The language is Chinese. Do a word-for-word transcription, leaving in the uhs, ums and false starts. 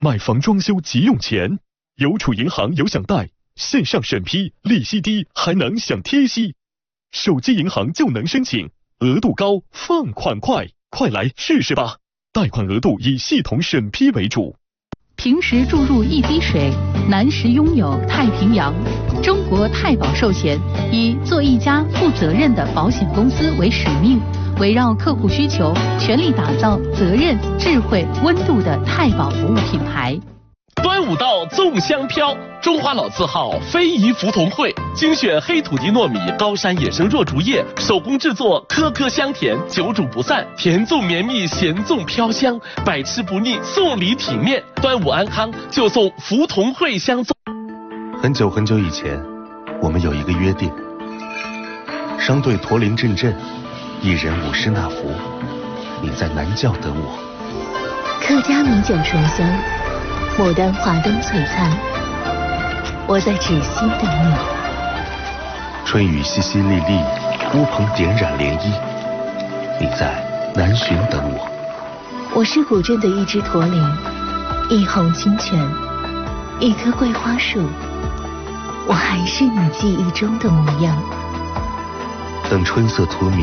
买房装修急用钱，邮储银行有享贷，线上审批，利息低，还能享贴息。手机银行就能申请，额度高，放款快，快来试试吧！贷款额度以系统审批为主。 平时注入一滴水，南时拥有太平洋。中国太保寿险以做一家负责任的保险公司为使命，围绕客户需求，全力打造责任、智慧、温度的太保服务品牌。 端午到，粽香飘，中华老字号非遗福同汇精选黑土地糯米、高山野生若竹叶，手工制作，颗颗香甜，久煮不散，甜粽绵密，咸粽飘香，百吃不腻，送礼体面。端午安康就送福同汇香粽。 很久很久以前，我们有一个约定：商队驼铃阵阵，一人舞狮纳福，你在南教等我。 客家米酒醇香，牡丹花灯璀璨，我在芷溪等你。 春雨淅淅沥沥，乌篷点染涟漪，你在南浔等我。 我是古镇的一只驼铃，一泓清泉，一棵桂花树，我还是你记忆中的模样。 等春色荼蘼，